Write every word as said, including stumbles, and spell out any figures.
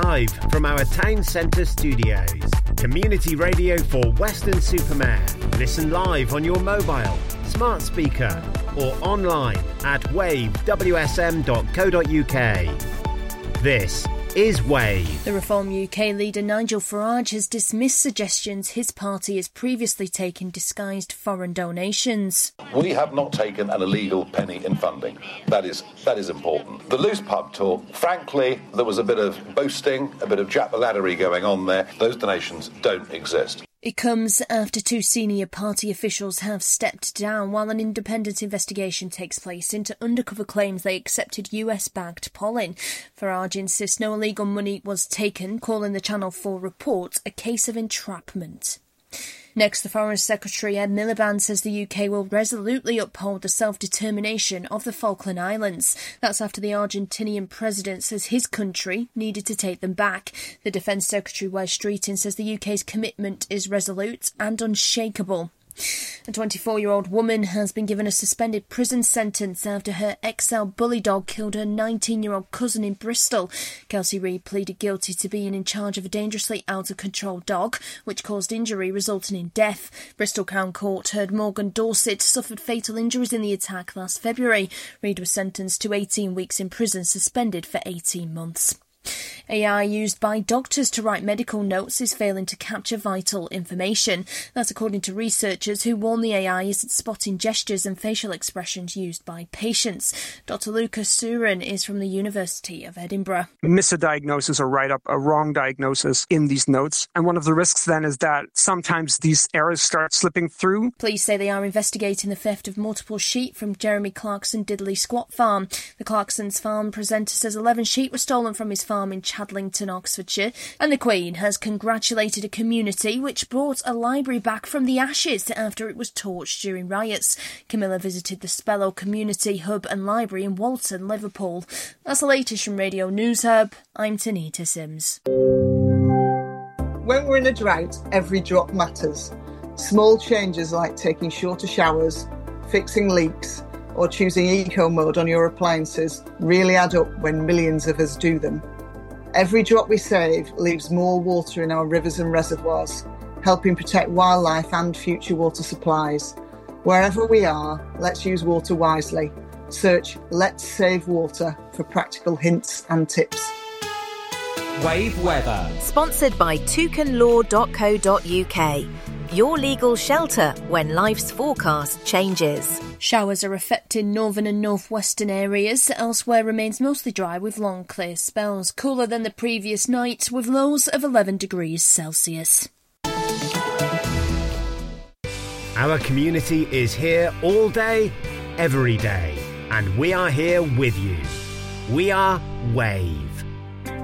live from our town centre studios. Community radio for Weston-super-Mare. Listen live on your mobile, smart speaker or online at wave w s m dot co dot u k. This is Wave. The Reform U K leader Nigel Farage has dismissed suggestions his party has previously taken disguised foreign donations. We have not taken an illegal penny in funding. That is that is important. The loose pub talk, frankly, there was a bit of boasting, a bit of jack-the-laddery going on there. Those donations don't exist. It comes after two senior party officials have stepped down while an independent investigation takes place into undercover claims they accepted U S-backed polling. Farage insists no illegal money was taken, calling the Channel four report a case of entrapment. Next, the Foreign Secretary Ed Miliband says the U K will resolutely uphold the self-determination of the Falkland Islands. That's after the Argentinian president says his country needed to take them back. The Defence Secretary Wes Streeting says the U K's commitment is resolute and unshakable. A twenty-four-year-old woman has been given a suspended prison sentence after her X L bully dog killed her nineteen-year-old cousin in Bristol. Kelsey Reid pleaded guilty to being in charge of a dangerously out-of-control dog, which caused injury resulting in death. Bristol Crown Court heard Morgan Dorset suffered fatal injuries in the attack last February. Reid was sentenced to eighteen weeks in prison, suspended for eighteen months. A I used by doctors to write medical notes is failing to capture vital information. That's according to researchers who warn the A I isn't spotting gestures and facial expressions used by patients. Doctor Lucas Surin is from the University of Edinburgh. Miss a diagnosis or write up a wrong diagnosis in these notes. And one of the risks then is that sometimes these errors start slipping through. Police say they are investigating the theft of multiple sheep from Jeremy Clarkson Diddley Squat Farm. The Clarkson's farm presenter says eleven sheep were stolen from his farm in Chadlington, Oxfordshire, and the Queen has congratulated a community which brought a library back from the ashes after it was torched during riots. Camilla visited the Spello Community Hub and Library in Walton, Liverpool. That's the latest from Radio News Hub. I'm Tanita Sims. When we're in a drought, every drop matters. Small changes like taking shorter showers, fixing leaks, or choosing eco mode on your appliances really add up when millions of us do them. Every drop we save leaves more water in our rivers and reservoirs, helping protect wildlife and future water supplies. Wherever we are, let's use water wisely. Search Let's Save Water for practical hints and tips. Wave Weather. Sponsored by toucan law dot co dot u k. Your legal shelter when life's forecast changes. Showers are affecting northern and northwestern areas. Elsewhere remains mostly dry with long clear spells. Cooler than the previous night with lows of eleven degrees Celsius. Our community is here all day, every day, and we are here with you. We are Wave.